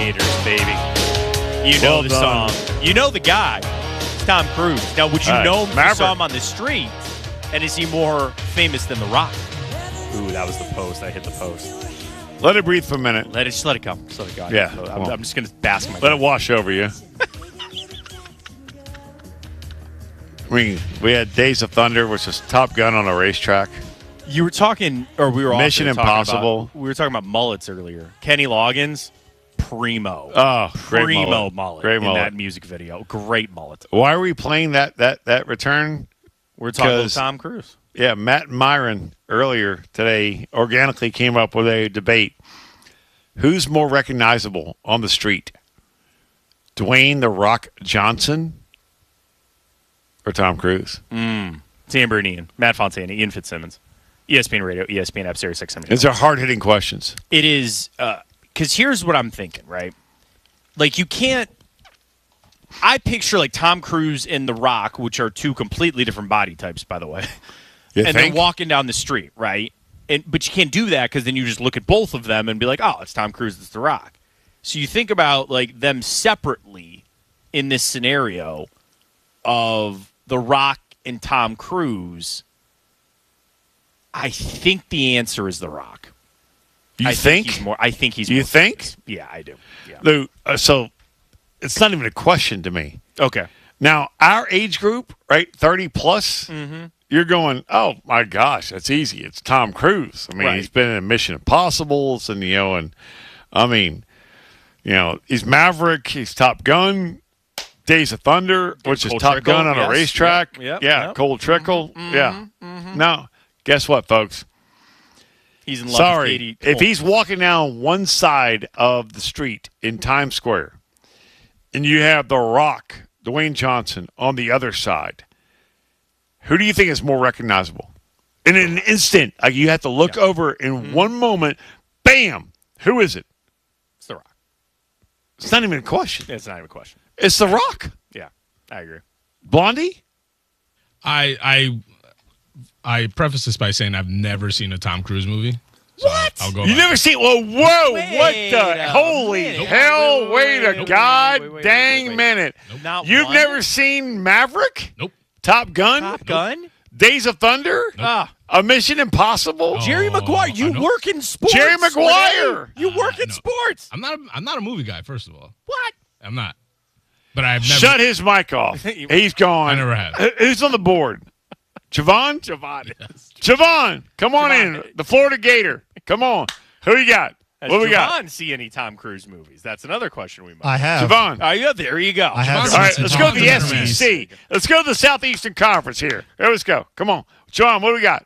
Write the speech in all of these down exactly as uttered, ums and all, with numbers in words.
Gladiators, baby. You know Well the done. song. You know the guy. It's Tom Cruise. Now, would you All right, know him if you Maverick. saw him on the street? And is he more famous than The Rock? Ooh, that was the post. I hit the post. Let it breathe for a minute. Let it just let it go. Just let it go. Yeah, I'm, come on. I'm just gonna bask my. Let it wash over you. I mean, we had Days of Thunder, which was Top Gun on a racetrack. You were talking, or we were off Mission there talking Impossible. about- we were talking about mullets earlier. Kenny Loggins, primo. Oh, great primo mullet. mullet Great in mullet. that music video. Great mullet. Why are we playing that that that return? We're talking about 'Cause- Tom Cruise. Yeah, Matt and Myron earlier today organically came up with a debate. Who's more recognizable on the street? Dwayne The Rock Johnson or Tom Cruise? Sam Berninian, Matt Fontana, Ian Fitzsimmons, E S P N Radio, E S P N App, Series six hundred. These are hard-hitting questions. It is, because here's what I'm thinking, right? Like, you can't. I picture like Tom Cruise and The Rock, which are two completely different body types, by the way. You and think? they're walking down the street, right? And but you can't do that because then you just look at both of them and be like, oh, it's Tom Cruise, it's The Rock. So you think about like them separately in this scenario of The Rock and Tom Cruise. I think the answer is The Rock. You I think? he's more? I think he's. You more think? famous. Yeah, I do. Yeah. Lou, uh, so it's not even a question to me. Okay. Now, our age group, right, thirty plus, Mm-hmm. you're going, oh, my gosh, that's easy. It's Tom Cruise. I mean, Right. he's been in Mission Impossibles, and, you know, and, I mean, you know, he's Maverick, he's Top Gun, Days of Thunder, which is Cold Top Trickle, Gun on yes. a racetrack. Yep, yep, yeah, yep. Cold Trickle. Yeah. Now, guess what, folks? He's in love with Sorry. Katie If Holmes. he's walking down one side of the street in Times Square and you have The Rock, Dwayne Johnson, on the other side, who do you think is more recognizable? In an instant, like you have to look Yeah. over in one moment, bam, who is it? It's The Rock. It's not even a question. It's not even a question. It's The Rock. Yeah, I agree. Blondie? I I I preface this by saying I've never seen a Tom Cruise movie. So What? I'll go. You back. never see? Whoa, whoa! Wait what a the? Holy minute. hell! Wait, wait, Wait, wait, a wait, god wait, wait, wait, dang wait, wait. minute! Not You've one? never seen Maverick? Nope. Top Gun? Top Gun? Days of Thunder? Ah, A Mission Impossible? Oh. Jerry Maguire. You I know. work in sports. Jerry Maguire. You work Ah, in no. sports. I'm not. A, I'm not a movie guy. First of all, What? I'm not. But I've never. Shut his mic off. He's gone. I never have. Who- Who's on the board? Javon? Javon. Javon, come on Javon. in. The Florida Gator. Come on. Who you got? Has What we got? Javon see any Tom Cruise movies? That's another question we might. I have. Javon. Oh, yeah, there you go. I have Javon's All right, Listen, let's go to the Javon's S a E C. Let's go to the Southeastern Conference here. Here, let's go. Come on. John, what do we got?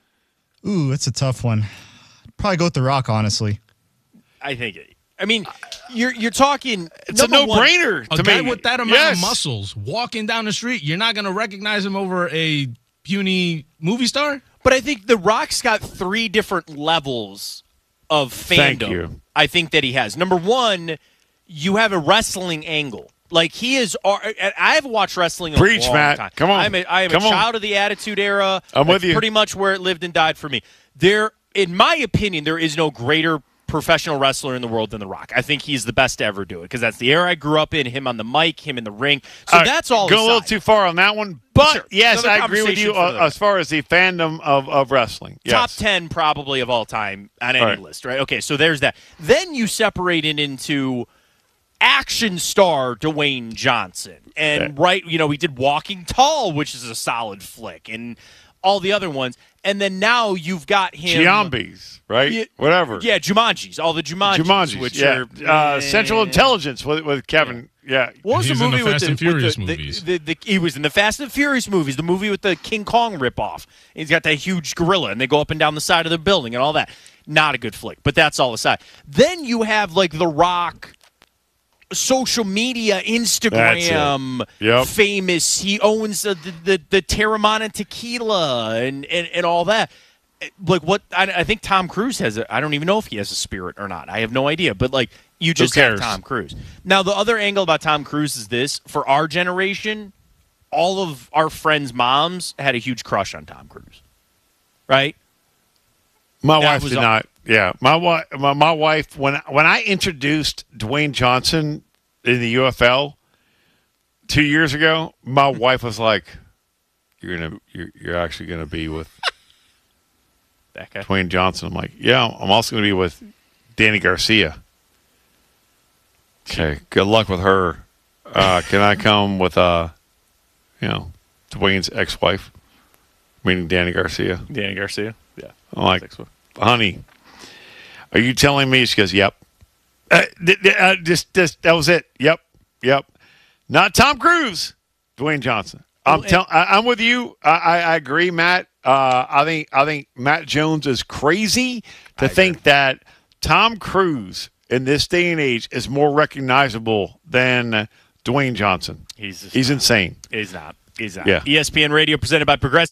Ooh, that's a tough one. Probably go with The Rock, honestly. I think. It, I mean, you're you're talking. It's a number one- no-brainer A to guy me. with that amount Yes. of muscles walking down the street, you're not going to recognize him over a puny movie star? But I think The Rock's got three different levels of fandom. Thank you. I think that he has. Number one, you have a wrestling angle. Like he is. I've watched wrestling a Preach, long Matt. time. Come on. I'm a, I am Come a on. child of the Attitude Era. I'm with That's you. Pretty much where it lived and died for me. There, in my opinion, there is no greater professional wrestler in the world than The Rock. I think he's the best to ever do it because that's the era I grew up in. Him on the mic, him in the ring. So All right, that's all. Go a little aside. too far on that one, but Sure. yes, Another I agree with you conversation for uh, the- as far as the fandom of, of wrestling. Yes. Top ten probably of all time on any All right. list, right? Okay, so there's that. Then you separate it into action star Dwayne Johnson. And Yeah. right, you know, we did Walking Tall, which is a solid flick, and all the other ones. And then now you've got him Giambis, right? Yeah, Whatever. Yeah, Jumanjis, all the Jumanjis, Jumanjis, which yeah. are uh, Central Intelligence with, with Kevin. Yeah. What was He's the in the movie with Fast the and Furious with the, movies. The, the, the, he was in the Fast and Furious movies. The movie with the King Kong ripoff. He's got that huge gorilla, and they go up and down the side of the building and all that. Not a good flick, but that's all aside. Then you have like The Rock, social media, Instagram, Yep. famous. He owns the the, the, the Terramana tequila and, and and all that. Like what I, I think Tom Cruise has a, I don't even know if he has a spirit or not. I have no idea. But like you just have cares? Tom Cruise. Now the other angle about Tom Cruise is this: for our generation, all of our friends' moms had a huge crush on Tom Cruise, right? My That wife was did a- not. Yeah, my wife. My, my wife. When when I introduced Dwayne Johnson in the U F L two years ago, my wife was like, "You're gonna, you're, you're actually gonna be with That guy. Dwayne Johnson." I'm like, "Yeah, I'm also gonna be with Danny Garcia." Okay, good luck with her. Uh, can I come with uh, you know, Dwayne's ex-wife, meaning Danny Garcia? Danny Garcia. Yeah. I'm like, honey, are you telling me? She goes, yep. Uh, th- th- uh, just, just that was it. Yep, yep. Not Tom Cruise, Dwayne Johnson. I'm Well, tell- I- I'm with you. I, I, I agree, Matt. Uh, I think I think Matt Jones is crazy to I think that Tom Cruise in this day and age is more recognizable than Dwayne Johnson. He's just He's not. insane. He's not. He's not. Yeah. E S P N Radio presented by Progressive.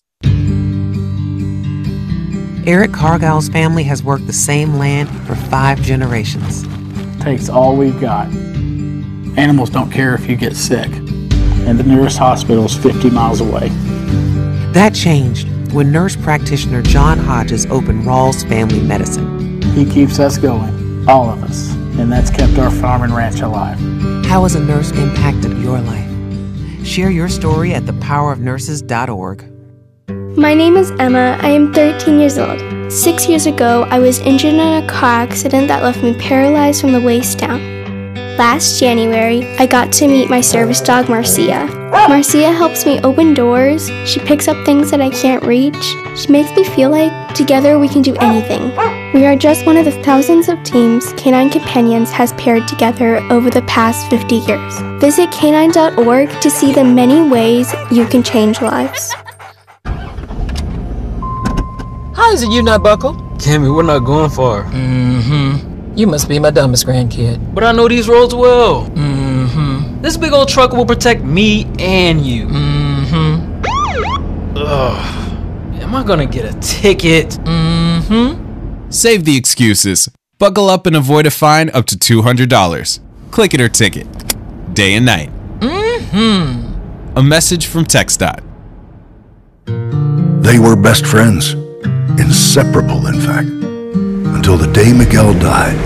Eric Cargile's family has worked the same land for five generations. Takes all we've got. Animals don't care if you get sick, and the nearest hospital is fifty miles away. That changed when nurse practitioner John Hodges opened Rawls Family Medicine. He keeps us going, all of us, and that's kept our farm and ranch alive. How has a nurse impacted your life? Share your story at the power of nurses dot org. My name is Emma. I am thirteen years old. Six years ago, I was injured in a car accident that left me paralyzed from the waist down. Last January, I got to meet my service dog, Marcia. Marcia helps me open doors. She picks up things that I can't reach. She makes me feel like together we can do anything. We are just one of the thousands of teams Canine Companions has paired together over the past fifty years. Visit canine dot org to see the many ways you can change lives. How is it you not buckle? Tammy, we're not going far. Mm-hmm. You must be my dumbest grandkid. But I know these roads well. Mm-hmm. This big old truck will protect me and you. Mm-hmm. Ugh. Am I gonna get a ticket? Mm-hmm. Save the excuses. Buckle up and avoid a fine up to two hundred dollars. Click it or ticket. Day and night. Mm-hmm. A message from TxDOT. They were best friends. Inseparable, in fact, until the day Miguel died.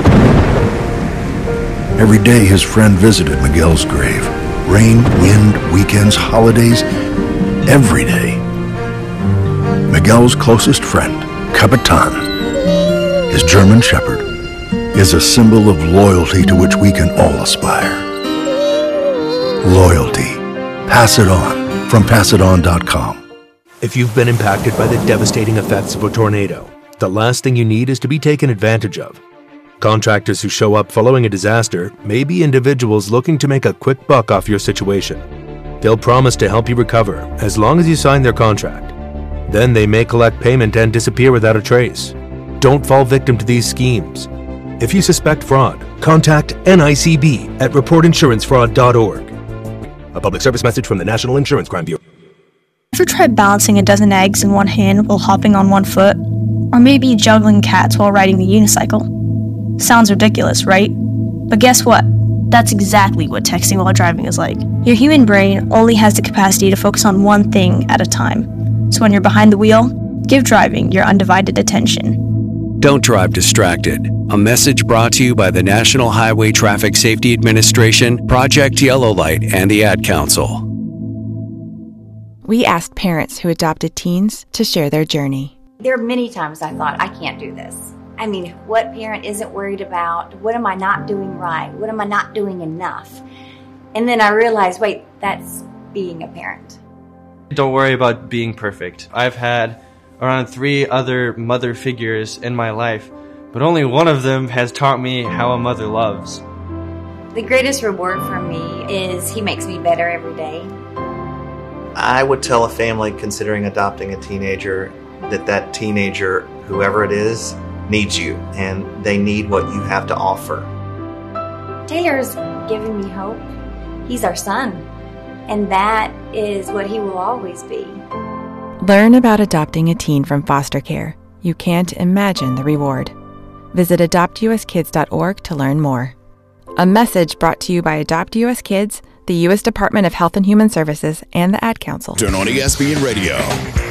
Every day his friend visited Miguel's grave. Rain, wind, weekends, holidays, every day. Miguel's closest friend, Capitan, his German Shepherd, is a symbol of loyalty to which we can all aspire. Loyalty. Pass it on from pass it on dot com. If you've been impacted by the devastating effects of a tornado, the last thing you need is to be taken advantage of. Contractors who show up following a disaster may be individuals looking to make a quick buck off your situation. They'll promise to help you recover as long as you sign their contract. Then they may collect payment and disappear without a trace. Don't fall victim to these schemes. If you suspect fraud, contact N I C B at report insurance fraud dot org. A public service message from the National Insurance Crime Bureau. Ever tried balancing a dozen eggs in one hand while hopping on one foot? Or maybe juggling cats while riding the unicycle? Sounds ridiculous, right? But guess what? That's exactly what texting while driving is like. Your human brain only has the capacity to focus on one thing at a time. So when you're behind the wheel, give driving your undivided attention. Don't drive distracted. A message brought to you by the National Highway Traffic Safety Administration, Project Yellow Light, and the Ad Council. We asked parents who adopted teens to share their journey. There are many times I thought, I can't do this. I mean, what parent isn't worried about? What am I not doing right? What am I not doing enough? And then I realized, wait, that's being a parent. Don't worry about being perfect. I've had around three other mother figures in my life, but only one of them has taught me how a mother loves. The greatest reward for me is he makes me better every day. I would tell a family considering adopting a teenager that that teenager, whoever it is, needs you, and they need what you have to offer. Taylor's giving me hope. He's our son, and that is what he will always be. Learn about adopting a teen from foster care. You can't imagine the reward. Visit adopt u s kids dot org to learn more. A message brought to you by Adopt U S Kids, the U S Department of Health and Human Services, and the Ad Council. Turn on E S P N Radio.